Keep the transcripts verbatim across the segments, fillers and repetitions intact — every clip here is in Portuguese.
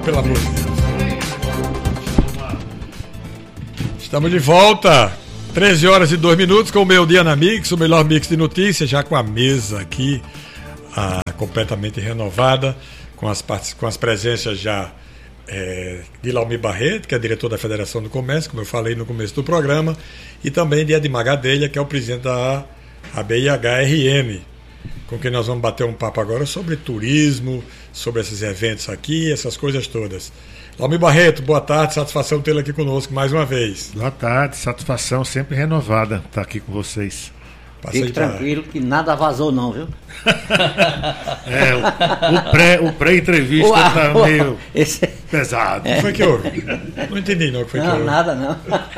pelo amor de Deus. Estamos de volta. treze horas e dois minutos com o Meio Dia na Mix, o melhor mix de notícias, já com a mesa aqui ah, completamente renovada, com as, com as presenças já é, de Laumir Barreto, que é diretor da Federação do Comércio, como eu falei no começo do programa, e também de Edmar Gadelha, que é o presidente da A B I H R M, com quem nós vamos bater um papo agora sobre turismo, sobre esses eventos aqui, essas coisas todas. Laumir Barreto, boa tarde, satisfação tê-lo aqui conosco mais uma vez. Boa tarde, satisfação sempre renovada estar aqui com vocês. Passei Fique pra... tranquilo que nada vazou não, viu? É, o, o, pré, o pré-entrevista Uau, tá uau, meio esse... pesado. O que foi que houve? Não entendi não o que foi não, que houve. Nada não.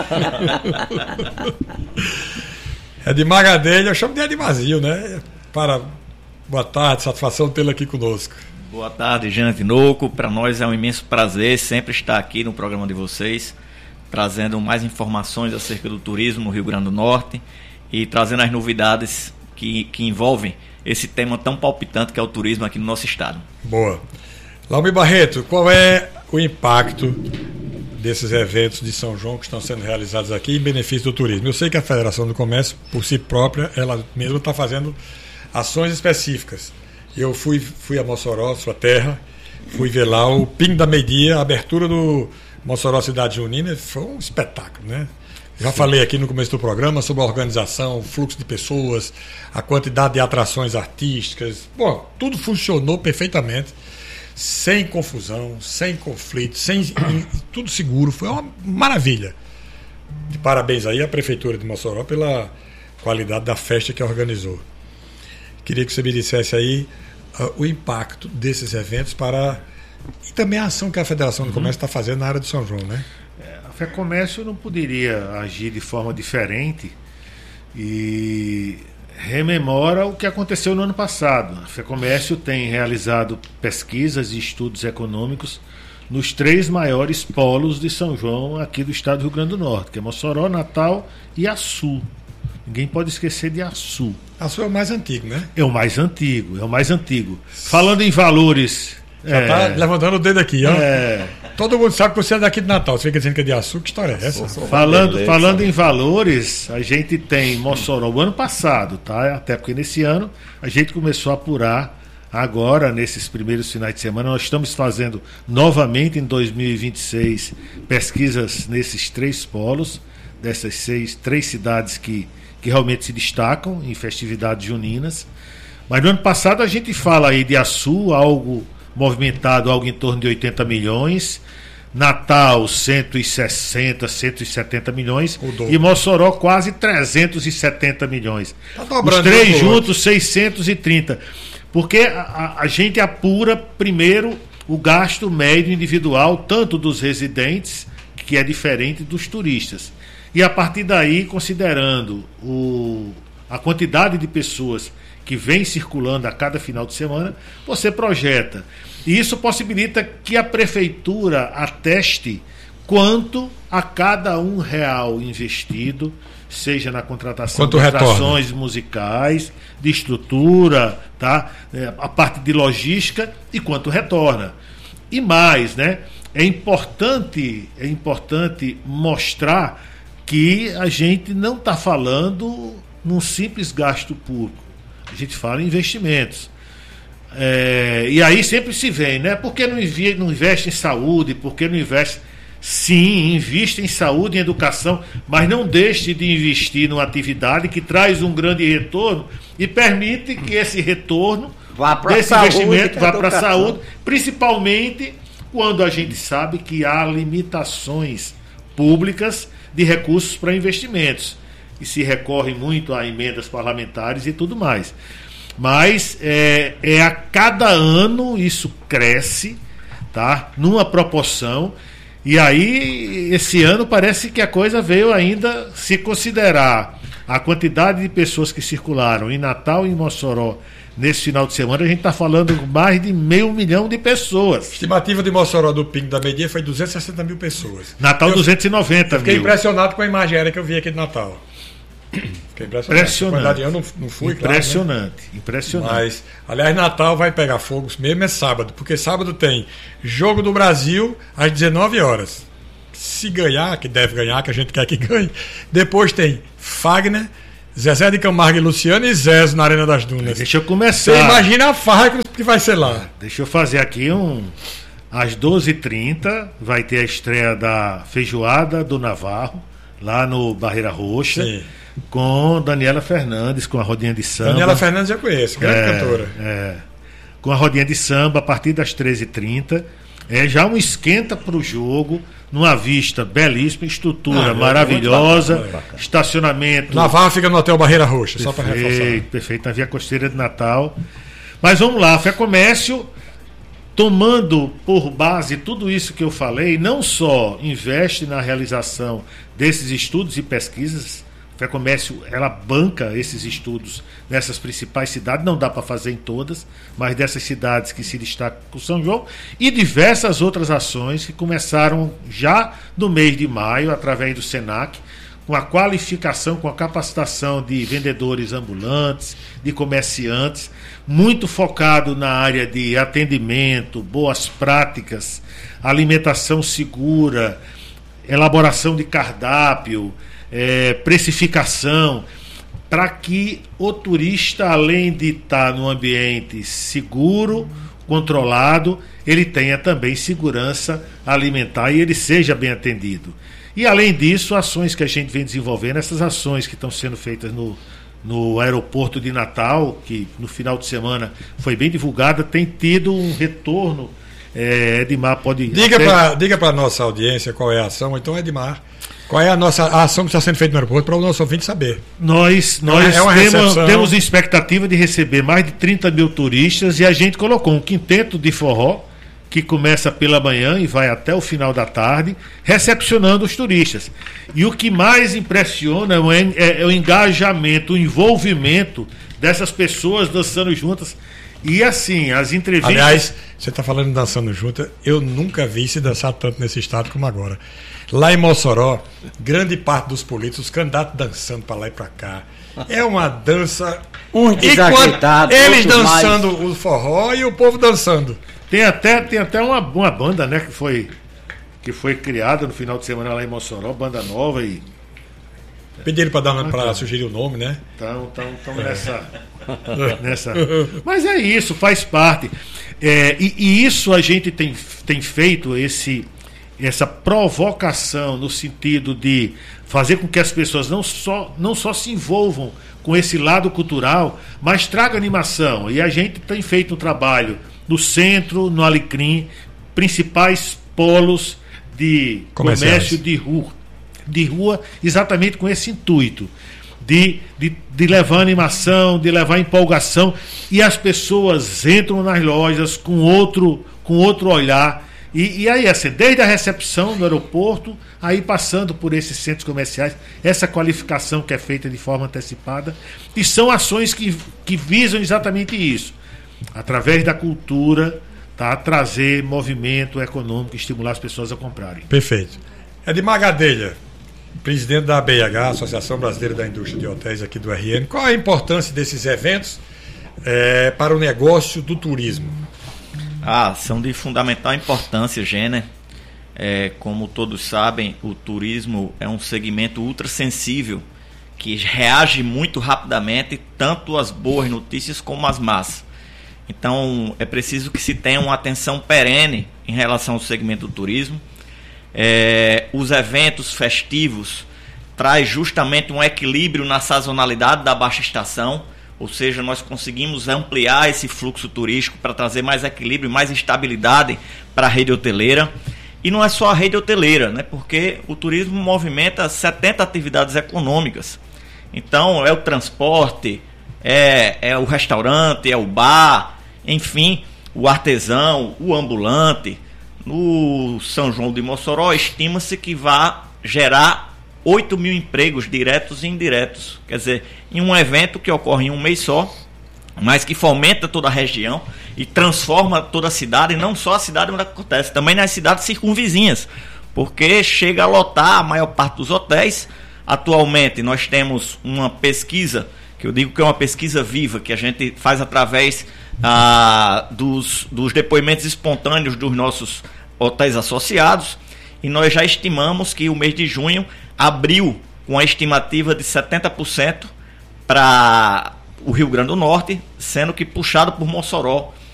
É de Magadelha, eu chamo de Edmarzio, né? Para... Boa tarde, satisfação tê-lo aqui conosco. Boa tarde, Jean Tinoco. Para nós é um imenso prazer sempre estar aqui no programa de vocês, trazendo mais informações acerca do turismo no Rio Grande do Norte e trazendo as novidades que, que envolvem esse tema tão palpitante que é o turismo aqui no nosso estado. Boa. Laumir Barreto, qual é o impacto desses eventos de São João que estão sendo realizados aqui em benefício do turismo? Eu sei que a Federação do Comércio, por si própria, ela mesma está fazendo ações específicas. Eu fui, fui a Mossoró, sua terra, fui ver lá o Pingo da Meio-Dia, a abertura do Mossoró Cidade Junina, foi um espetáculo, né? Já Sim. falei aqui no começo do programa sobre a organização, o fluxo de pessoas, a quantidade de atrações artísticas. Bom, tudo funcionou perfeitamente, sem confusão, sem conflito, sem tudo seguro. Foi uma maravilha. De parabéns aí à Prefeitura de Mossoró pela qualidade da festa que organizou. Queria que você me dissesse aí uh, o impacto desses eventos para e também a ação que a Federação do Comércio está uhum. fazendo na área de São João, né? É, a FEComércio não poderia agir de forma diferente e rememora o que aconteceu no ano passado. A FEComércio tem realizado pesquisas e estudos econômicos nos três maiores polos de São João aqui do estado do Rio Grande do Norte, que é Mossoró, Natal e Açu. Ninguém pode esquecer de Açu. Açu é o mais antigo, né? É o mais antigo, é o mais antigo. Falando em valores... Já está é, levantando o dedo aqui, ó. É, todo mundo sabe que você é daqui de Natal. Você fica dizendo que é de Açu, que história é essa? Sou, sou falando falando em valores, a gente tem Mossoró o ano passado, tá? Até porque nesse ano a gente começou a apurar agora, nesses primeiros finais de semana. Nós estamos fazendo novamente em dois mil e vinte e seis pesquisas nesses três polos, dessas seis, três cidades que que realmente se destacam em festividades juninas. Mas no ano passado a gente fala aí de Açu, algo movimentado, algo em torno de oitenta milhões, Natal cento e sessenta, cento e setenta milhões e Mossoró quase trezentos e setenta milhões. Tá Os três juntos seiscentos e trinta. Porque a, a gente apura primeiro o gasto médio individual, tanto dos residentes, que é diferente dos turistas. E a partir daí, considerando o, a quantidade de pessoas que vem circulando a cada final de semana, você projeta. E isso possibilita que a prefeitura ateste quanto a cada um real investido, seja na contratação quanto de retorna? Atrações musicais, de estrutura, tá? É, a parte de logística e quanto retorna. E mais, né? É importante, é importante mostrar que a gente não está falando num simples gasto público. A gente fala em investimentos. É, e aí sempre se vem, né? Por que não investe, não investe em saúde? Por que não investe? Sim, investe em saúde e em educação, mas não deixe de investir numa atividade que traz um grande retorno e permite que esse retorno vá pra desse saúde, investimento vá para a educação. saúde, principalmente quando a gente sabe que há limitações públicas de recursos para investimentos e se recorre muito a emendas parlamentares e tudo mais. Mas é, é a cada ano isso cresce, tá? Numa proporção, e aí esse ano parece que a coisa veio ainda, se considerar a quantidade de pessoas que circularam em Natal e em Mossoró nesse final de semana, a gente está falando mais de meio milhão de pessoas. A estimativa de Mossoró do Pingo da Meio-Dia foi duzentos e sessenta mil pessoas. Natal eu, duzentos e noventa eu fiquei mil. impressionado com a imagem aérea que eu vi aqui de Natal. Impressionante. impressionante. Eu não, não fui, impressionante, claro, né? impressionante. Mas, aliás, Natal vai pegar fogo mesmo é sábado, porque sábado tem Jogo do Brasil às dezenove horas. Se ganhar, que deve ganhar, que a gente quer que ganhe. Depois tem Fagner, Zezé de Camargo e Luciano e Zezo na Arena das Dunas. Deixa eu começar. Você imagina a farra que vai ser lá. Deixa eu fazer aqui um... Às doze e trinta vai ter a estreia da Feijoada do Navarro, lá no Barreira Roxa. Sim. Com Daniela Fernandes, com a rodinha de samba. Daniela Fernandes eu conheço, grande é, cantora. É. Com a rodinha de samba a partir das treze e trinta. É já um esquenta para o jogo, numa vista belíssima, estrutura ah, maravilhosa, é bacana, é estacionamento. Navarro fica no Hotel Barreira Roxa, perfeito, só para reforçar. Perfeito, na Via Costeira de Natal. Mas vamos lá, Fé Comércio, tomando por base tudo isso que eu falei, não só investe na realização desses estudos e pesquisas. Fé Comércio, ela banca esses estudos nessas principais cidades, não dá para fazer em todas, mas dessas cidades que se destacam com São João, e diversas outras ações que começaram já no mês de maio, através do SENAC, com a qualificação, com a capacitação de vendedores ambulantes, de comerciantes, muito focado na área de atendimento, boas práticas, alimentação segura, elaboração de cardápio, É, precificação, para que o turista, além de estar num ambiente seguro, controlado, ele tenha também segurança alimentar e ele seja bem atendido. E além disso, ações que a gente vem desenvolvendo, essas ações que estão sendo feitas no, no aeroporto de Natal, que no final de semana foi bem divulgada, tem tido um retorno. é, Edmar pode... Diga até... para diga para a nossa audiência qual é a ação, então Edmar, qual é a nossa a ação que está sendo feita no aeroporto para o nosso ouvinte saber? Nós, nós é temos, temos expectativa de receber mais de trinta mil turistas e a gente colocou um quinteto de forró que começa pela manhã e vai até o final da tarde, recepcionando os turistas. E o que mais impressiona é, é o engajamento, o envolvimento dessas pessoas dançando juntas. E assim, as entrevistas... Aliás, você está falando de dançando junto, eu nunca vi se dançar tanto nesse estado como agora. Lá em Mossoró, grande parte dos políticos, os candidatos dançando para lá e para cá. É uma dança... Um desajeitado, eles dançando mais... o forró e o povo dançando. Tem até, tem até uma, uma banda, né, que foi, que foi criada no final de semana lá em Mossoró, banda nova e... Pediram para dar para sugerir o nome, né? Então, então, então nessa, nessa. Mas é isso, faz parte. É, e, e isso a gente tem, tem feito esse, essa provocação no sentido de fazer com que as pessoas não só, não só se envolvam com esse lado cultural, mas traga animação. E a gente tem feito um trabalho no centro, no Alecrim, principais polos de comércio de rua. de rua, exatamente com esse intuito de, de, de levar animação, de levar empolgação, e as pessoas entram nas lojas com outro, com outro olhar, e, e aí assim, desde a recepção do aeroporto, aí passando por esses centros comerciais, essa qualificação que é feita de forma antecipada, e são ações que, que visam exatamente isso, através da cultura, tá, trazer movimento econômico, estimular as pessoas a comprarem. Perfeito. Edmar Gadelha, presidente da A B H, Associação Brasileira da Indústria de Hotéis aqui do R N. Qual a importância desses eventos é, para o negócio do turismo? Ah, são de fundamental importância, Gêner. É, como todos sabem, o turismo é um segmento ultrassensível que reage muito rapidamente, tanto às boas notícias como às más. Então, é preciso que se tenha uma atenção perene em relação ao segmento do turismo. É, os eventos festivos traz justamente um equilíbrio na sazonalidade da baixa estação, ou seja, nós conseguimos ampliar esse fluxo turístico para trazer mais equilíbrio, mais estabilidade para a rede hoteleira. E não é só a rede hoteleira, né? Porque o turismo movimenta setenta atividades econômicas. Então é o transporte, é, é o restaurante, é o bar, enfim, o artesão, o ambulante. No São João de Mossoró, estima-se que vai gerar oito mil empregos diretos e indiretos. Quer dizer, em um evento que ocorre em um mês só, mas que fomenta toda a região e transforma toda a cidade, e não só a cidade onde acontece, também nas cidades circunvizinhas, porque chega a lotar a maior parte dos hotéis, Atualmente nós temos uma pesquisa, que eu digo que é uma pesquisa viva, que a gente faz através ah, dos, dos depoimentos espontâneos dos nossos hotéis associados, e nós já estimamos que o mês de junho abriu com a estimativa de setenta por cento para o Rio Grande do Norte, sendo que puxado por Mossoró,